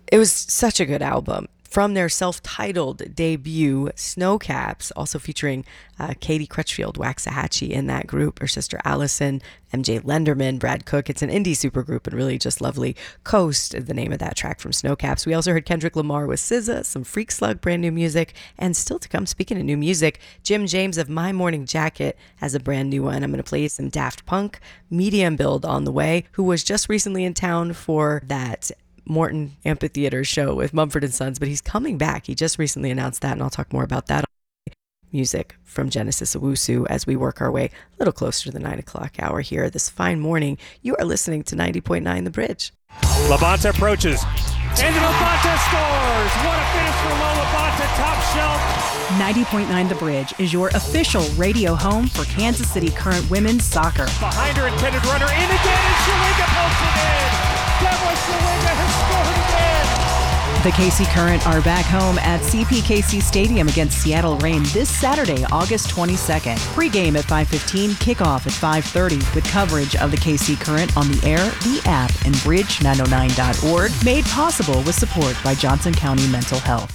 It was such a good album. From their self-titled debut, Snowcaps, also featuring Katie Crutchfield, Waxahachie in that group, her sister Allison, MJ Lenderman, Brad Cook. It's an indie supergroup and really just lovely. Coast is the name of that track from Snowcaps. We also heard Kendrick Lamar with SZA, some Freak Slug brand new music, and still to come, speaking of new music, Jim James of My Morning Jacket has a brand new one. I'm going to play you some Daft Punk, Medium Build on the way, who was just recently in town for that Morton Amphitheater show with Mumford & Sons, but he's coming back. He just recently announced that, and I'll talk more about that. Music from Genesis Owusu as we work our way a little closer to the 9 o'clock hour here this fine morning. You are listening to 90.9 The Bridge. Labonte approaches. And Labonte scores! What a finish for Lo Labonte, top shelf. 90.9 The Bridge is your official radio home for Kansas City Current women's soccer. Behind her intended runner, in again, and Shalinga pokes it in. Devla Shalinga has scored again. The KC Current are back home at CPKC Stadium against Seattle Reign this Saturday, August 22nd. Pre-game at 5:15, kickoff at 5:30 with coverage of the KC Current on the air, the app, and bridge909.org. Made possible with support by Johnson County Mental Health.